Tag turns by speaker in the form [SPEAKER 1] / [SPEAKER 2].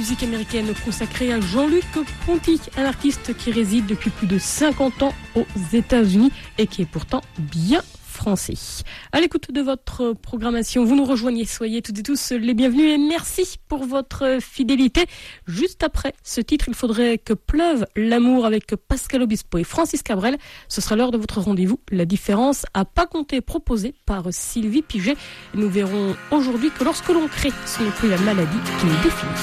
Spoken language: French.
[SPEAKER 1] musique américaine consacrée à Jean-Luc Ponty, un artiste qui réside depuis plus de 50 ans aux États-Unis et qui est pourtant bien français. À l'écoute de votre programmation, vous nous rejoignez, soyez toutes et tous les bienvenus et merci pour votre fidélité. Juste après ce titre, il faudrait que pleuve l'amour avec Pascal Obispo et Francis Cabrel. Ce sera l'heure de votre rendez-vous. La différence à pas compter, proposée par Sylvie Piget. Nous verrons aujourd'hui que lorsque l'on crée, ce n'est plus la maladie qui nous définit.